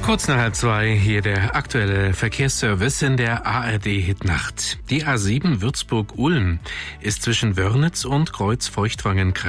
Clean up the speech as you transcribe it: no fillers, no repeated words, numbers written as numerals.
Kurz nach 2 hier der aktuelle Verkehrsservice in der ARD-Hitnacht. Die A7 Würzburg-Ulm ist zwischen Wörnitz und Kreuz-Feuchtwangen